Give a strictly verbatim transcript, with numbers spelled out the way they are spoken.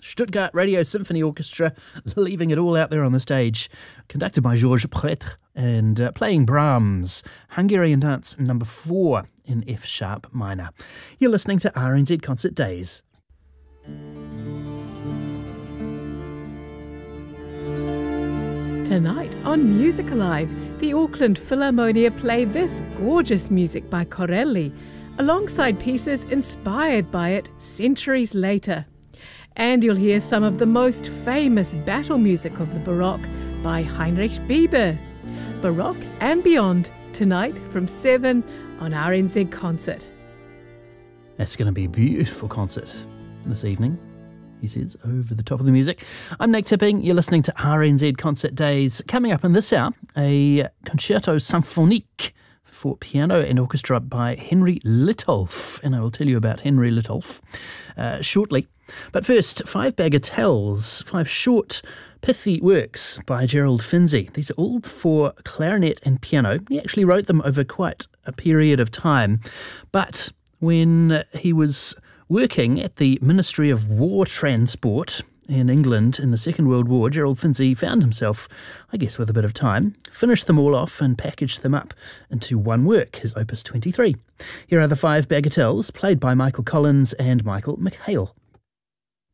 Stuttgart Radio Symphony Orchestra, leaving it all out there on the stage, conducted by Georges Prêtre, and uh, playing Brahms, Hungarian Dance number four in F sharp minor. You're listening to R N Z Concert Days. Tonight on Music Alive, the Auckland Philharmonia play this gorgeous music by Corelli, alongside pieces inspired by it centuries later. And you'll hear some of the most famous battle music of the Baroque by Heinrich Bieber. Baroque and Beyond, tonight from seven on R N Z Concert. That's going to be a beautiful concert this evening, he says, over the top of the music. I'm Nick Tipping. You're listening to R N Z Concert Days. Coming up in this hour, a Concerto Symphonique for piano and orchestra by Henry Litolff, and I will tell you about Henry Litolff uh, shortly. But first, five bagatelles, five short, pithy works by Gerald Finzi. These are all for clarinet and piano. He actually wrote them over quite a period of time, but when he was working at the Ministry of War Transport in England in the Second World War, Gerald Finzi found himself, I guess with a bit of time, finished them all off and packaged them up into one work, his Opus twenty-three. Here are the five bagatelles, played by Michael Collins and Michael McHale.